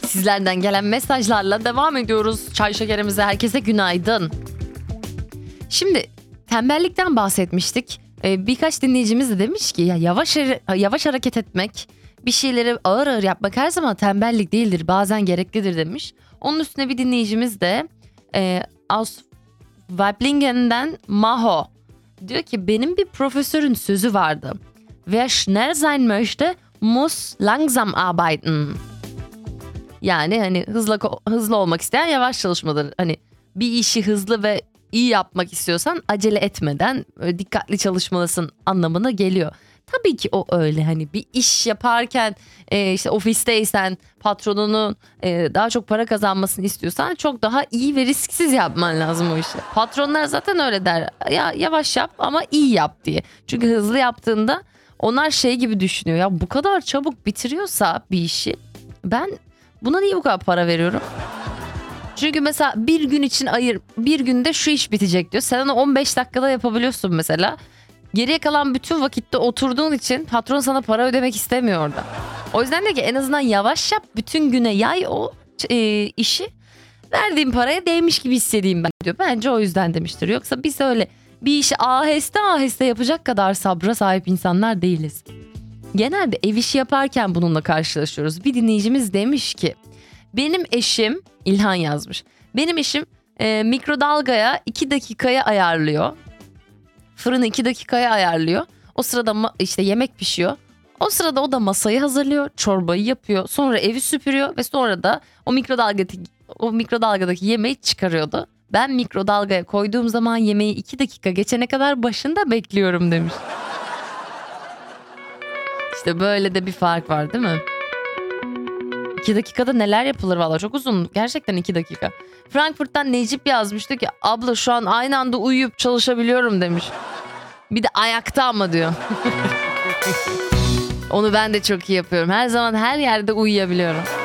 Sizlerden gelen mesajlarla devam ediyoruz. Çay şekerimize herkese günaydın. Şimdi tembellikten bahsetmiştik. Birkaç dinleyicimiz de demiş ki ya yavaş hareket etmek, bir şeyleri ağır ağır yapmak her zaman tembellik değildir. Bazen gereklidir demiş. Onun üstüne bir dinleyicimiz de aus Weiblingen'den Maho diyor ki benim bir profesörün sözü vardı. Wer schnell sein möchte, muss langsam arbeiten. Yani hani hızlı olmak isteyen yavaş çalışmalıdır. Hani bir işi hızlı ve iyi yapmak istiyorsan acele etmeden dikkatli çalışmalısın anlamına geliyor. Tabii ki o öyle, hani bir iş yaparken işte ofisteysen patronunun daha çok para kazanmasını istiyorsan çok daha iyi ve risksiz yapman lazım o işi. Patronlar zaten öyle der ya, yavaş yap ama iyi yap diye. Çünkü hızlı yaptığında onlar şey gibi düşünüyor, ya bu kadar çabuk bitiriyorsa bir işi ben buna niye bu kadar para veriyorum? Çünkü mesela bir gün için bir günde şu iş bitecek diyor. Sen onu 15 dakikada yapabiliyorsun mesela. Geriye kalan bütün vakitte oturduğun için patron sana para ödemek istemiyor orada. O yüzden de ki en azından yavaş yap, bütün güne yay o işi. Verdiğim paraya değmiş gibi hissedeyim ben diyor. Bence o yüzden demiştir. Yoksa biz öyle bir işi aheste aheste yapacak kadar sabra sahip insanlar değiliz. Genelde ev işi yaparken bununla karşılaşıyoruz. Bir dinleyicimiz demiş ki benim eşim, İlhan yazmış. Benim eşim mikrodalgaya 2 dakikaya ayarlıyor. Fırını 2 dakikaya ayarlıyor. O sırada işte yemek pişiyor. O sırada o da masayı hazırlıyor, çorbayı yapıyor. Sonra evi süpürüyor ve sonra da o mikrodalgadaki yemeği çıkarıyordu. Ben mikrodalgaya koyduğum zaman yemeği 2 dakika geçene kadar başında bekliyorum demiş. İşte böyle de bir fark var değil mi? 2 dakikada neler yapılır valla, çok uzun. Gerçekten 2 dakika. Frankfurt'tan Necip yazmıştı ki abla şu an aynı anda uyuyup çalışabiliyorum demiş. Bir de ayakta ama diyor. Onu ben de çok iyi yapıyorum. Her zaman her yerde uyuyabiliyorum.